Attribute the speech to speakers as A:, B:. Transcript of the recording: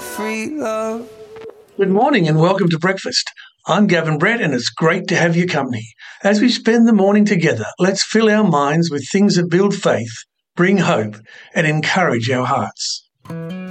A: free love.
B: Good morning and welcome to breakfast. I'm Gavin Brett and it's great to have your company. As we spend the morning together, let's fill our minds with things that build faith, bring hope and encourage our hearts.